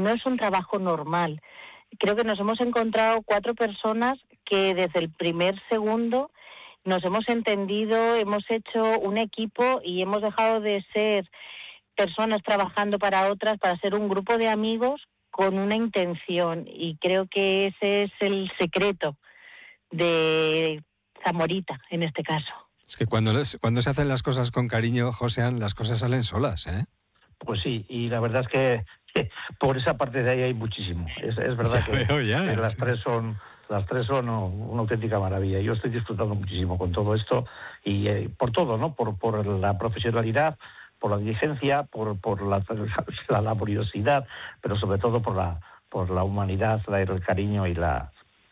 no es un trabajo normal. Creo que nos hemos encontrado 4 personas que desde el primer segundo nos hemos entendido, hemos hecho un equipo y hemos dejado de ser personas trabajando para otras, para ser un grupo de amigos con una intención. Y creo que ese es el secreto de Zamorita, en este caso. Es que cuando se hacen las cosas con cariño, Josean, las cosas salen solas, ¿eh? Pues sí, y la verdad es que por esa parte de ahí hay muchísimo. Es verdad que las tres son una auténtica maravilla. Yo estoy disfrutando muchísimo con todo esto y por todo, ¿no? Por la profesionalidad, por la diligencia, por la laboriosidad, pero sobre todo por la humanidad, el cariño y la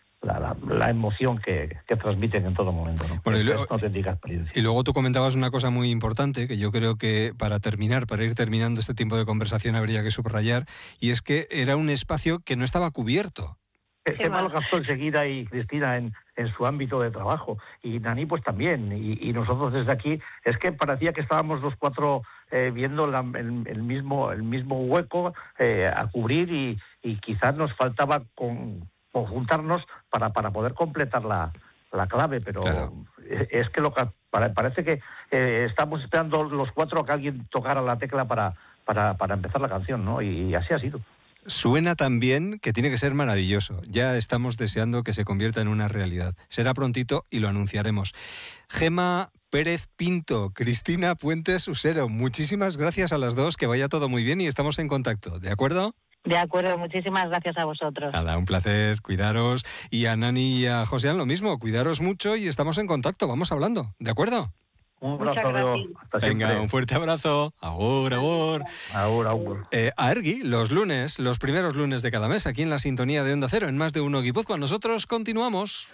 emoción que transmiten en todo momento, ¿no? Bueno, es una auténtica experiencia. Y luego tú comentabas una cosa muy importante que yo creo que para ir terminando este tiempo de conversación habría que subrayar, y es que era un espacio que no estaba cubierto. Gemma lo captó enseguida y Cristina en su ámbito de trabajo, y Nani pues también, y nosotros desde aquí es que parecía que estábamos los 4 viendo el mismo hueco a cubrir, y quizás nos faltaba conjuntarnos para poder completar la clave, pero claro. Es que parece que estamos esperando los 4 a que alguien tocara la tecla para empezar la canción, ¿no? Y así ha sido. Suena tan bien que tiene que ser maravilloso. Ya estamos deseando que se convierta en una realidad. Será prontito y lo anunciaremos. Gemma Pérez Pinto, Cristina Puentes Usero, muchísimas gracias a las 2, que vaya todo muy bien y estamos en contacto, ¿de acuerdo? De acuerdo, muchísimas gracias a vosotros. Nada, un placer, cuidaros. Y a Nani y a Josean lo mismo, cuidaros mucho y estamos en contacto, vamos hablando, ¿de acuerdo? Un abrazo. Venga, un fuerte abrazo. Agur, agur. Agur, agur. A Ergui, los primeros lunes de cada mes, aquí en la sintonía de Onda Cero, en Más de Uno Guipúzcoa. Nosotros continuamos.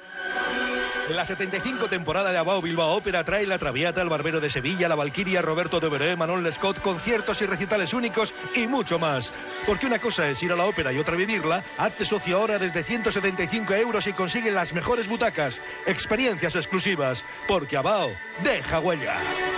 La 75 temporada de Abao Bilbao Ópera trae La Traviata, El Barbero de Sevilla, La Valquiria, Roberto Devereux, Manon Lescaut, conciertos y recitales únicos y mucho más. Porque una cosa es ir a la ópera y otra vivirla. Hazte socio ahora desde 175 € y consigue las mejores butacas. Experiencias exclusivas. Porque Abao deja huella.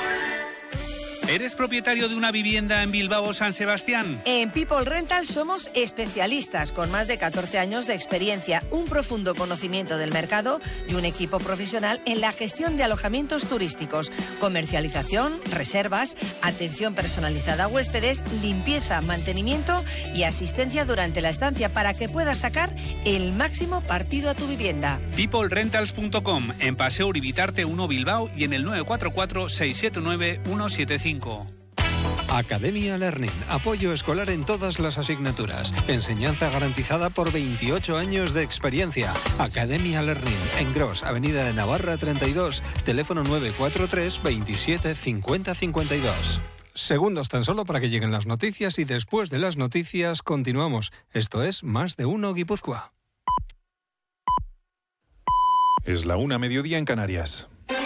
¿Eres propietario de una vivienda en Bilbao o San Sebastián? En People Rental somos especialistas con más de 14 años de experiencia, un profundo conocimiento del mercado y un equipo profesional en la gestión de alojamientos turísticos, comercialización, reservas, atención personalizada a huéspedes, limpieza, mantenimiento y asistencia durante la estancia para que puedas sacar el máximo partido a tu vivienda. peoplerentals.com, en Paseo Uribitarte 1 Bilbao y en el 944 679 175. Academia Learning, apoyo escolar en todas las asignaturas, enseñanza garantizada por 28 años de experiencia. Academia Learning, en Gros, Avenida de Navarra 32, teléfono 943 27 50 52. Segundos tan solo para que lleguen las noticias y después de las noticias continuamos. Esto es Más de Uno Guipúzcoa. Es la 1:00 mediodía en Canarias.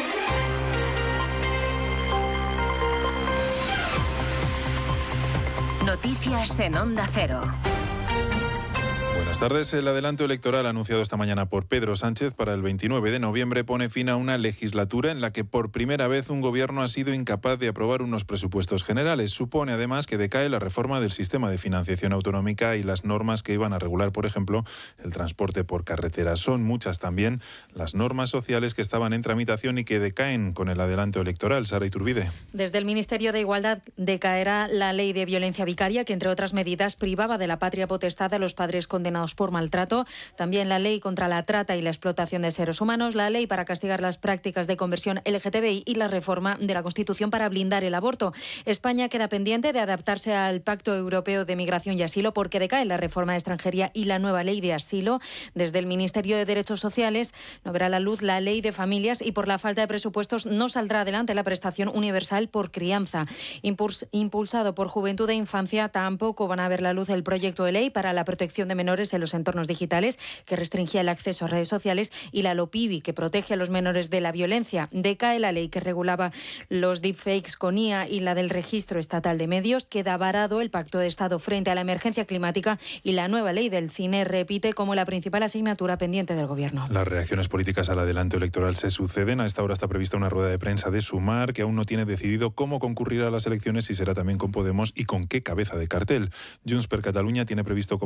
Noticias en Onda Cero. Buenas tardes. El adelanto electoral anunciado esta mañana por Pedro Sánchez para el 29 de noviembre pone fin a una legislatura en la que por primera vez un gobierno ha sido incapaz de aprobar unos presupuestos generales. Supone además que decae la reforma del sistema de financiación autonómica y las normas que iban a regular, por ejemplo, el transporte por carretera. Son muchas también las normas sociales que estaban en tramitación y que decaen con el adelanto electoral. Sara Iturbide. Desde el Ministerio de Igualdad decaerá la ley de violencia vicaria, que entre otras medidas privaba de la patria potestad a los padres condenados por maltrato. También la ley contra la trata y la explotación de seres humanos, la ley para castigar las prácticas de conversión LGTBI y la reforma de la Constitución para blindar el aborto. España queda pendiente de adaptarse al Pacto Europeo de Migración y Asilo porque decae la reforma de extranjería y la nueva ley de asilo. Desde el Ministerio de Derechos Sociales no verá la luz la ley de familias y por la falta de presupuestos no saldrá adelante la prestación universal por crianza. Impulsado por Juventud e Infancia, tampoco van a ver la luz el proyecto de ley para la protección de menores en los entornos digitales, que restringía el acceso a redes sociales, y la LOPIBI, que protege a los menores de la violencia. Decae la ley que regulaba los deepfakes con IA y la del registro estatal de medios. Queda varado el Pacto de Estado frente a la emergencia climática y la nueva ley del cine repite como la principal asignatura pendiente del Gobierno. Las reacciones políticas al adelanto electoral se suceden. A esta hora está prevista una rueda de prensa de Sumar, que aún no tiene decidido cómo concurrirá a las elecciones, si será también con Podemos y con qué cabeza de cartel. Junts per Catalunya tiene previsto